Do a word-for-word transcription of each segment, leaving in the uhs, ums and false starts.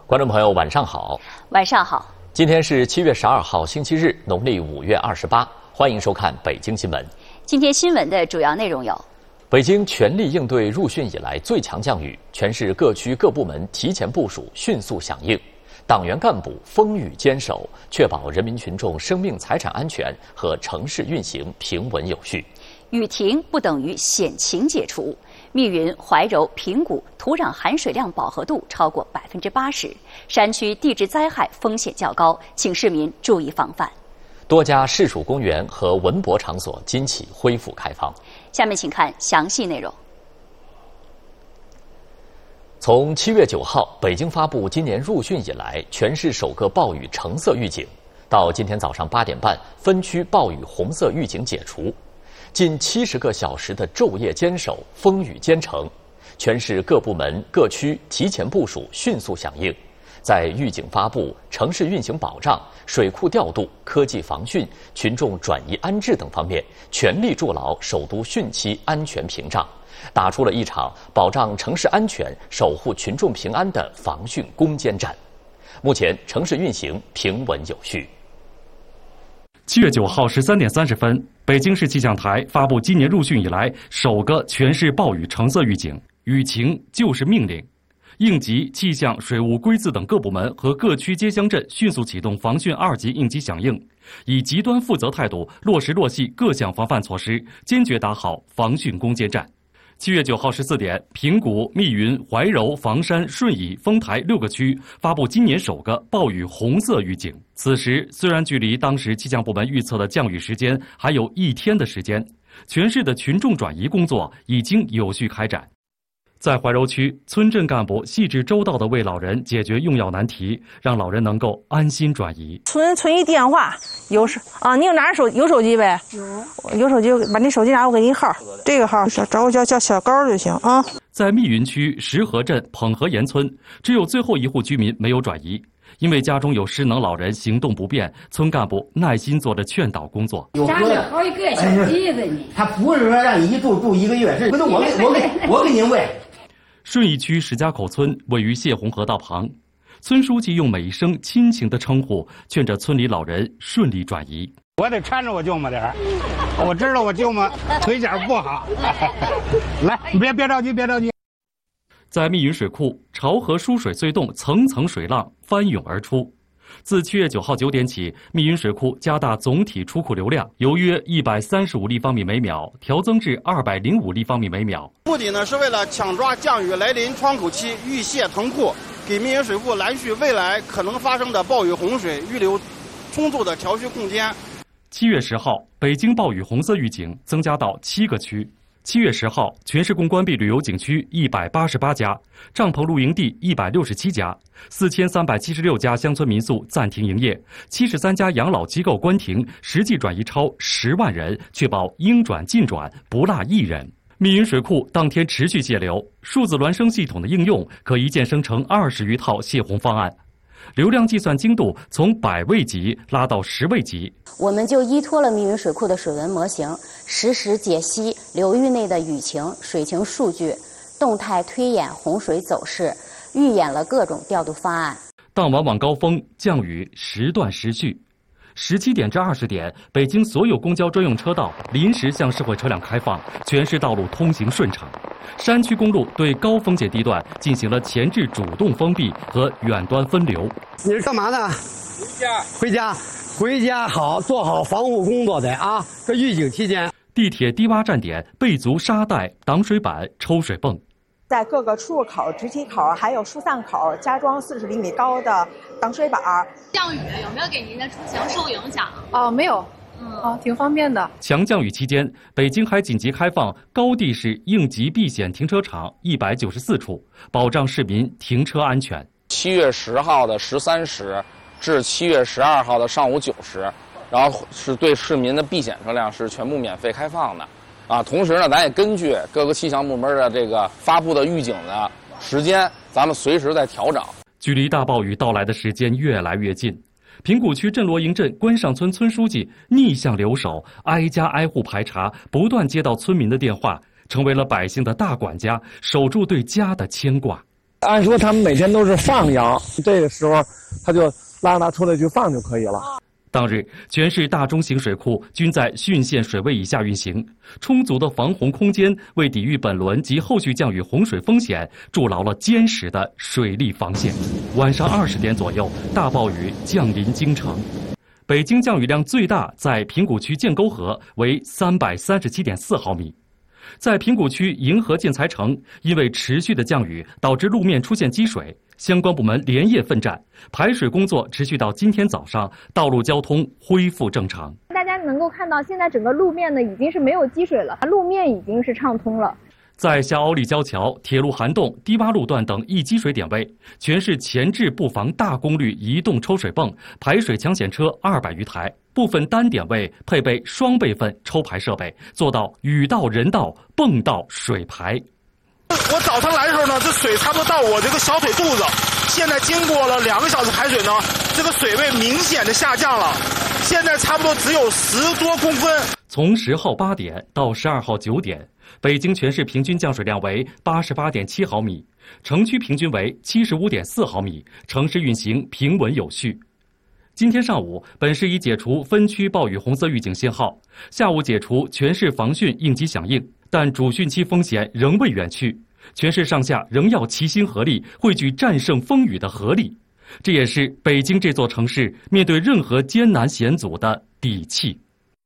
观众朋友，晚上好。 晚上好。 今天是七月十二号，星期日，农历五月二十八。欢迎收看北京新闻。 今天新闻的主要内容有： 北京全力应对入汛以来最强降雨，全市各区各部门提前部署，迅速响应。党员干部风雨坚守，确保人民群众生命财产安全和城市运行平稳有序。 雨停不等于险情解除。密云、怀柔、平谷土壤含水量饱和度超过百分之八十，山区地质灾害风险较高，请市民注意防范。 多家市属公园和文博场所今起恢复开放。 下面请看详细内容。 从七月九号，北京发布今年入汛以来全市首个暴雨橙色预警，到今天早上八点半，分区暴雨红色预警解除。近七十个小时的昼夜坚守，风雨兼程，全市各部门各区提前部署，迅速响应，在预警发布、城市运行保障、水库调度、科技防汛、群众转移安置等方面，全力筑牢首都汛期安全屏障，打出了一场保障城市安全、守护群众平安的防汛攻坚战。目前，城市运行平稳有序。 七月九号十三点三十分，北京市气象台发布今年入汛以来首个全市暴雨橙色预警，雨情就是命令。应急、气象、水务、规字等各部门和各区街乡镇迅速启动防汛二级应急响应，以极端负责态度落实落细各项防范措施，坚决打好防汛攻坚战。七月九号十四点，平谷、密云、怀柔、房山、顺义、丰台六个区发布今年首个暴雨红色预警。此时，虽然距离当时气象部门预测的降雨时间还有一天的时间，全市的群众转移工作已经有序开展。在怀柔区，村镇干部细致周到地为老人解决用药难题，让老人能够安心转移。 村村一电话，有手啊，你有拿着手有手机呗？有，有手机，把你手机拿，我给你号，这个号找我叫叫小高就行啊。在密云区石河镇捧河沿村，只有最后一户居民没有转移，因为家中有失能老人行动不便，村干部耐心做着劝导工作。 家里好几个小鸡子呢， 他不是说让你一住住一个月，是回头我给我给我给您喂。 顺义区石家口村位于泄洪河道旁，村书记用每声亲情的称呼，劝着村里老人顺利转移。 我得搀着我舅妈点儿，我知道我舅妈腿脚不好。来，你别别着急，别着急。 在密云水库，潮河输水隧洞层层水浪翻涌而出。自七月九号九点起，密云水库加大总体出库流量，由约一百三十五立方米每秒调增至二百零五立方米每秒。 目的呢是为了抢抓降雨来临窗口期预泄腾库，给密云水库拦蓄未来可能发生的暴雨洪水，预留充足的调蓄空间。 七月十号，北京暴雨红色预警增加到七个区。七月十号，全市共关闭旅游景区一百八十八家，帐篷露营地一百六十七家，四千三百七十六家乡村民宿暂停营业，七十三家养老机构关停，实际转移超十万人，确保应转尽转，不落一人。密云水库当天持续泄流，数字孪生系统的应用可一键生成二十余套泄洪方案。流量计算精度从百位级拉到十位级， 我们就依托了密云水库的水文模型，实时解析流域内的雨情、水情数据，动态推演洪水走势，预演了各种调度方案。 当晚晚高峰降雨时断时续，十七点至二十点，北京所有公交专用车道临时向社会车辆开放，全市道路通行顺畅。山区公路对高风险地段进行了前置主动封闭和远端分流。 你是干嘛呢？ 回家。 回家，回家好，做好防护工作的啊！这预警期间， 地铁低洼站点备足沙袋、挡水板、抽水泵。 在各个出入口、直梯口还有疏散口加装四十厘米高的挡水板。 降雨有没有给您的出行受影响？ 哦，没有。嗯，哦，挺方便的。 强降雨期间，北京还紧急开放高地市应急避险停车场一百九十四处，保障市民停车安全。 七月十号的十三时至七月十二号的上午九时，然后是对市民的避险车辆是全部免费开放的。啊，同时呢，咱也根据各个气象部门的这个发布的预警的时间，咱们随时在调整。 距离大暴雨到来的时间越来越近。平谷区镇罗营镇关上村村书记逆向留守，挨家挨户排查，不断接到村民的电话，成为了百姓的大管家，守住对家的牵挂。 按说他们每天都是放羊，这个时候他就拉它出来去放就可以了。 当日，全市大中型水库均在汛线水位以下运行，充足的防洪空间为抵御本轮及后续降雨洪水风险筑牢了坚实的水利防线。晚上二十点左右，大暴雨降临京城。北京降雨量最大在平谷区建沟河，为三百三十七点四毫米。在平谷区银河建材城，因为持续的降雨导致路面出现积水，相关部门连夜奋战，排水工作持续到今天早上，道路交通恢复正常。 大家能够看到，现在整个路面呢已经是没有积水了，路面已经是畅通了。 在下凹立交桥、铁路涵洞、低洼路段等易积水点位，全市前置布防大功率移动抽水泵、排水抢险车二百余台，部分单点位配备双备份抽排设备，做到雨到人到、泵到水排。 我早上来的时候呢，这水差不多到我这个小腿肚子，现在经过了两个小时排水呢，这个水位明显的下降了，现在差不多只有十多公分。 从十号八点到十二号九点，北京全市平均降水量为八十八点七毫米，城区平均为七十五点四毫米，城市运行平稳有序。今天上午，本市已解除分区暴雨红色预警信号，下午解除全市防汛应急响应，但主汛期风险仍未远去，全市上下仍要齐心合力，汇聚战胜风雨的合力。这也是北京这座城市面对任何艰难险阻的底气。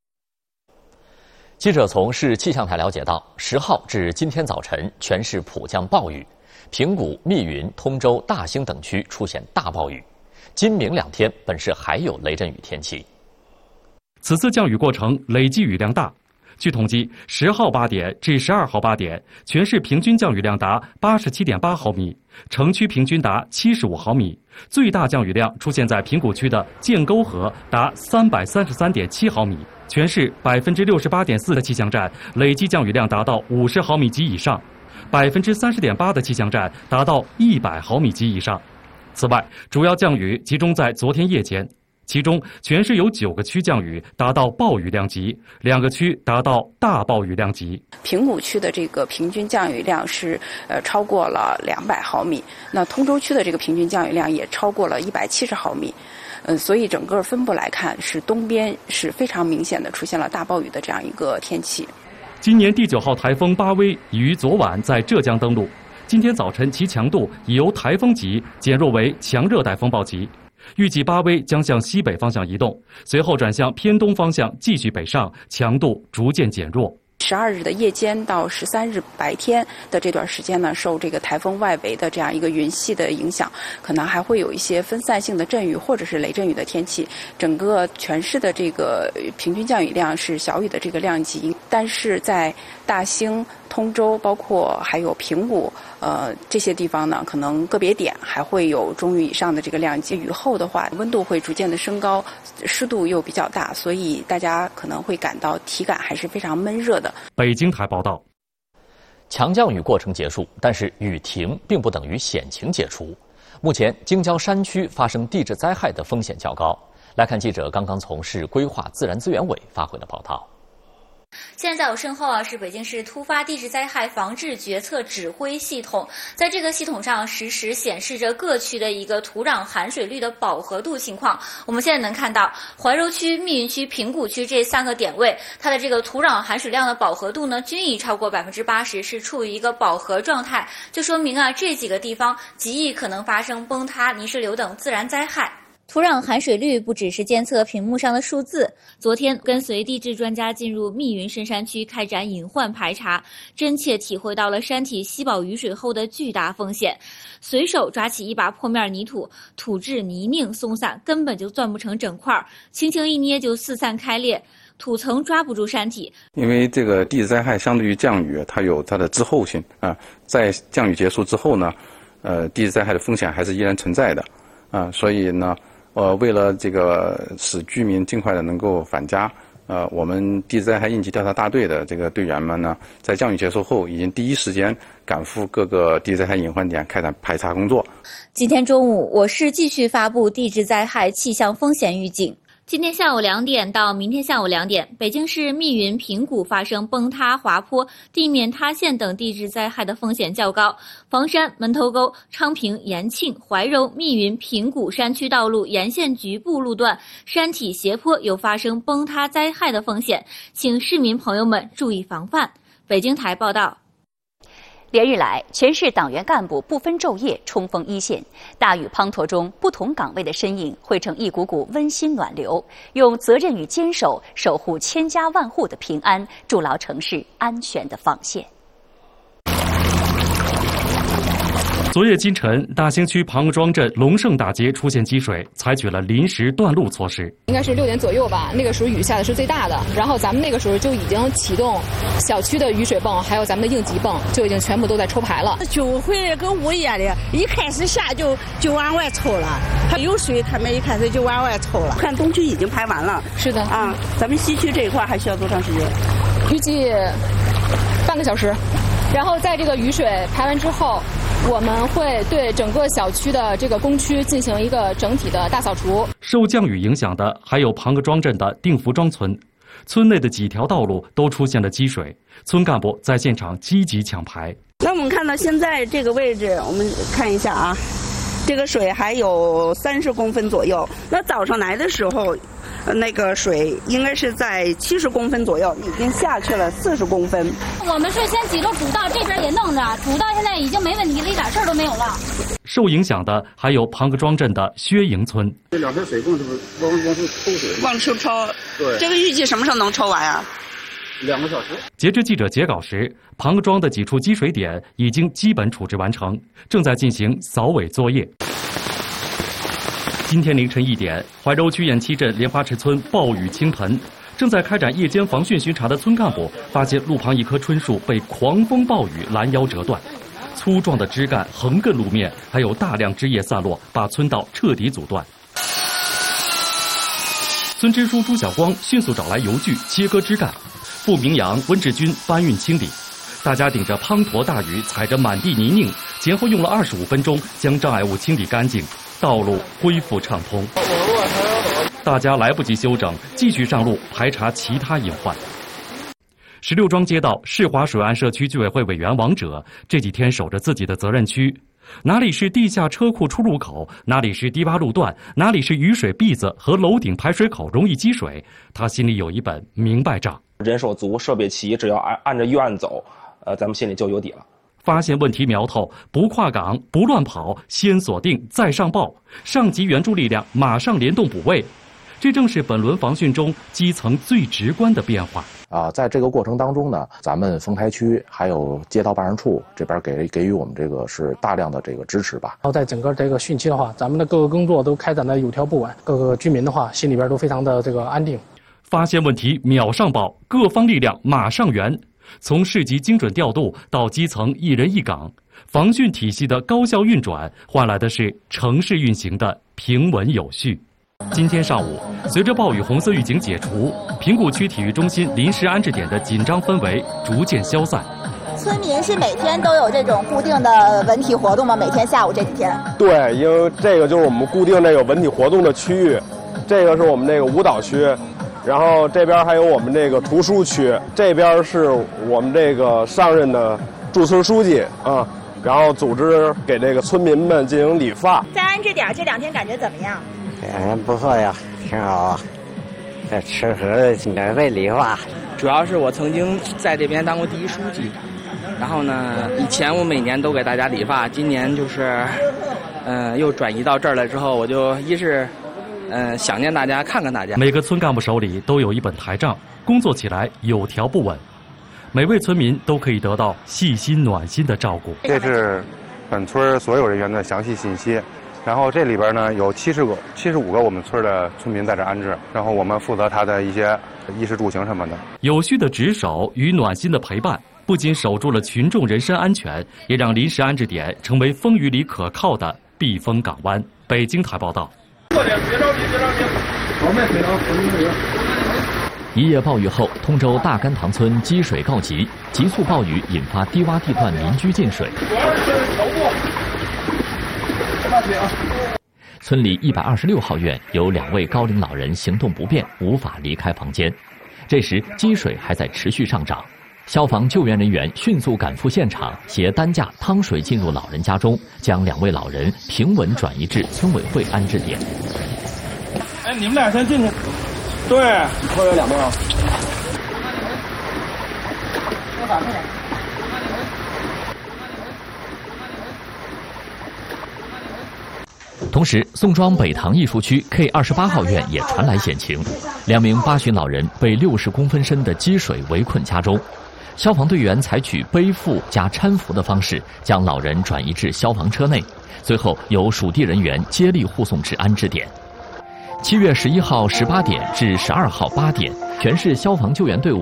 记者从市气象台了解到，十号至今天早晨，全市普降暴雨，平谷、密云、通州、大兴等区出现大暴雨。今明两天，本市还有雷阵雨天气。 此次降雨过程累计雨量大。据统计，十号八点至十二号八点，全市平均降雨量达八十七点八毫米，城区平均达七十五毫米。最大降雨量出现在平谷区的建沟河，达三百三十三点七毫米。全市百分之六十八点四的气象站累计降雨量达到五十毫米及以上，百分之三十点八的气象站达到一百毫米及以上。此外，主要降雨集中在昨天夜间。其中，全市有九个区降雨达到暴雨量级，两个区达到大暴雨量级。 平谷区的这个平均降雨量是呃超过了两百毫米，那通州区的这个平均降雨量也超过了一百七十毫米。嗯，所以整个分布来看，是东边是非常明显的出现了大暴雨的这样一个天气。 今年第九号台风巴威已于昨晚在浙江登陆，今天早晨其强度已由台风级减弱为强热带风暴级。预计巴威将向西北方向移动，随后转向偏东方向继续北上，强度逐渐减弱。 十二日的夜间到十三日白天的这段时间呢，受这个台风外围的这样一个云系的影响，可能还会有一些分散性的阵雨或者是雷阵雨的天气。整个全市的这个平均降雨量是小雨的这个量级，但是在大兴、通州，包括还有平谷，呃这些地方呢，可能个别点还会有中雨以上的这个量级。雨后的话，温度会逐渐的升高，湿度又比较大，所以大家可能会感到体感还是非常闷热的。 北京台报道， 强降雨过程结束，但是雨停并不等于险情解除。目前，京郊山区发生地质灾害的风险较高。来看记者刚刚从市规划自然资源委发回的报道。 现在在我身后啊，是北京市突发地质灾害防治决策指挥系统。在这个系统上，实时显示着各区的一个土壤含水率的饱和度情况。我们现在能看到，怀柔区、密云区、平谷区这三个点位，它的这个土壤含水量的饱和度呢，均已超过百分之八十，是处于一个饱和状态，就说明啊，这几个地方极易可能发生崩塌、泥石流等自然灾害。土壤含水率不只是监测屏幕上的数字。昨天跟随地质专家进入密云深山区开展隐患排查，真切体会到了山体吸饱雨水后的巨大风险。随手抓起一把破面泥土，土质泥泞松散，根本就攥不成整块，轻轻一捏就四散开裂。土层抓不住山体， 因为这个地质灾害相对于降雨，它有它的滞后性啊，在降雨结束之后呢，呃，地质灾害的风险还是依然存在的啊，所以呢。呃，为了这个使居民尽快的能够返家，呃，我们地质灾害应急调查大队的这个队员们呢，在降雨结束后，已经第一时间赶赴各个地质灾害隐患点开展排查工作。 今天中午，我市继续发布地质灾害气象风险预警。 今天下午两点到明天下午两点，北京市密云、平谷发生崩塌、滑坡、地面塌陷等地质灾害的风险较高。房山、门头沟、昌平、延庆、怀柔、密云、平谷山区道路沿线局部路段山体斜坡有发生崩塌灾害的风险，请市民朋友们注意防范。北京台报道。 连日来，全市党员干部不分昼夜冲锋一线，大雨滂沱中，不同岗位的身影汇成一股股温馨暖流，用责任与坚守守护千家万户的平安，筑牢城市安全的防线。 昨夜今晨，大兴区庞各庄镇龙胜大街出现积水，采取了临时断路措施。 应该是六点左右吧，那个时候雨下的是最大的，然后咱们那个时候就已经启动小区的雨水泵，还有咱们的应急泵，就已经全部都在抽排了。 就会跟物业的，一开始下就就往外抽了，他有水，他们一开始就往外抽了。 看东区已经排完了， 是的啊，咱们西区这一块还需要多长时间？ 预计半个小时。然后在这个雨水排完之后，我们会对整个小区的这个工区进行一个整体的大扫除。 受降雨影响的还有庞各庄镇的定福庄村，村内的几条道路都出现了积水，村干部在现场积极抢排。 那我们看到现在这个位置，我们看一下啊，这个水还有三十公分左右。那早上来的时候，那个水应该是在七十公分左右，已经下去了四十公分。 我们是先几个主道这边也弄着，主道现在已经没问题了，一点事儿都没有了。 受影响的还有庞各庄镇的薛营村。 这两条水泵是不是往往出抽水？ 往出抽。 对。 这个预计什么时候能抽完啊？ 两个小时。 截至记者截稿时，庞各庄的几处积水点已经基本处置完成，正在进行扫尾作业。今天凌晨一点，怀柔区偃旗镇莲花池村暴雨倾盆，正在开展夜间防汛巡查的村干部发现路旁一棵春树被狂风暴雨拦腰折断，粗壮的枝干横亘路面，还有大量枝叶散落，把村道彻底阻断。村支书朱晓光迅速找来油锯切割枝干，付明阳、温志军搬运清理。大家顶着滂沱大雨，踩着满地泥泞，前后用了二十五分钟将障碍物清理干净，道路恢复畅通。大家来不及休整，继续上路排查其他隐患。十六庄街道世华水岸社区居委会委员王者这几天守着自己的责任区，哪里是地下车库出入口，哪里是低洼路段，哪里是雨水篦子和楼顶排水口容易积水，他心里有一本明白账。 人手足，设备齐，只要按按着预案走，呃，咱们心里就有底了。 发现问题苗头，不跨岗，不乱跑，先锁定再上报，上级援助力量马上联动补位，这正是本轮防汛中基层最直观的变化。 啊，在这个过程当中呢，咱们丰台区还有街道办事处这边给给予我们这个是大量的这个支持吧。 然后在整个这个汛期的话，咱们的各个工作都开展的有条不紊，各个居民的话心里边都非常的这个安定。 发现问题秒上报，各方力量马上援。从市级精准调度到基层一人一岗，防汛体系的高效运转，换来的是城市运行的平稳有序。今天上午，随着暴雨红色预警解除，平谷区体育中心临时安置点的紧张氛围逐渐消散。 村民是每天都有这种固定的文体活动吗？每天下午这几天？ 对，因为这个就是我们固定这个文体活动的区域，这个是我们这个舞蹈区。然后这边还有我们这个图书区，这边是我们这个上任的驻村书记啊，然后组织给这个村民们进行理发。 在安置点这两天感觉怎么样？ 嗯，不错呀，挺好。这吃喝免费理发。 主要是我曾经在这边当过第一书记，然后呢，以前我每年都给大家理发，今年就是，嗯、呃，又转移到这儿来之后，我就一是。嗯，想念大家，看看大家。 每个村干部手里都有一本台账，工作起来有条不紊。每位村民都可以得到细心暖心的照顾。 这是本村所有人员的详细信息，然后这里边呢有七十个、七十五个我们村的村民在这安置，然后我们负责他的一些衣食住行什么的。 有序的值守与暖心的陪伴，不仅守住了群众人身安全，也让临时安置点成为风雨里可靠的避风港湾。北京台报道。 快点，别着急，别着急。好，慢点啊， 一夜暴雨后，通州大甘塘村积水告急，急速暴雨引发低洼地段民居进水。 村里一百二十六号院有两位高龄老人行动不便，无法离开房间。这时积水还在持续上涨，消防救援人员迅速赶赴现场，携担架趟水进入老人家中，将两位老人平稳转移至村委会安置点。 哎，你们俩先进去。对，后院两边啊。 同时，宋庄北塘艺术区 K 二十八号院也传来险情，两名八旬老人被六十公分深的积水围困家中。消防队员采取背负加搀扶的方式，将老人转移至消防车内，随后由属地人员接力护送至安置点。七月十一号十八点至十二号八点，全市消防救援队伍